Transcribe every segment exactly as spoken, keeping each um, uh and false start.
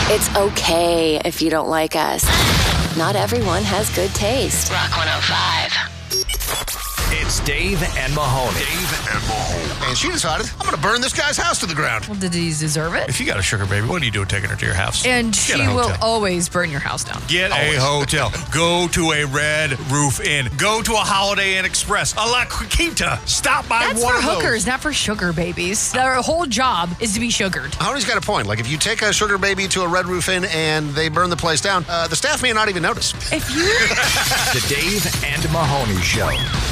It's okay if you don't like us. Not everyone has good taste. Rock one oh five. It's Dave and Mahoney. Dave and Mahoney. And she decided, I'm going to burn this guy's house to the ground. Well, did he deserve it? If you got a sugar baby, what are you doing taking her to your house? And Get she will always burn your house down. Get always. a hotel. Go to a Red Roof Inn. Go to a Holiday Inn Express. A La Quinta. Stop by That's one for of those. hookers, not for sugar babies. Their whole job is to be sugared. Mahoney's got a point. Like, if you take a sugar baby to a Red Roof Inn and they burn the place down, uh, the staff may not even notice. If you... The Dave and Mahoney Show.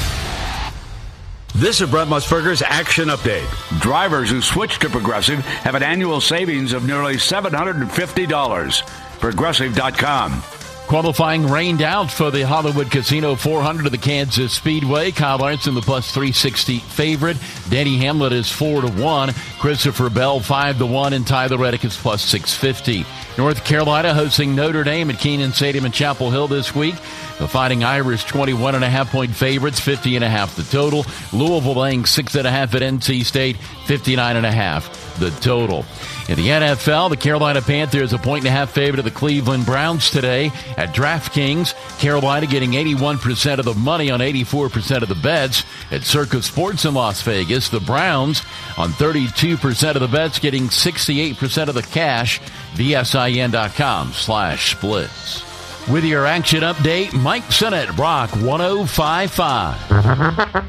This is Brent Musburger's Action Update. Drivers who switch to Progressive have an annual savings of nearly seven hundred fifty dollars. Progressive dot com. Qualifying rained out for the Hollywood Casino four hundred of the Kansas Speedway. Kyle Larson, the plus three sixty favorite. Danny Hamlin is four to one. Christopher Bell, five to one. And Tyler Reddick is plus six fifty. North Carolina hosting Notre Dame at Kenan Stadium in Chapel Hill this week. The Fighting Irish, twenty-one and a half point favorites, fifty and a half the total. Louisville laying six and a half at N C State, fifty-nine and a half the total. In the N F L, the Carolina Panthers a point and a half favorite of the Cleveland Browns today at DraftKings. Carolina getting eighty-one percent of the money on eighty-four percent of the bets. At Circa Sports in Las Vegas, the Browns on thirty-two percent of the bets getting sixty-eight percent of the cash. V S I N dot com slash splits. With your action update, Mike Sennett, Rock one oh five point five.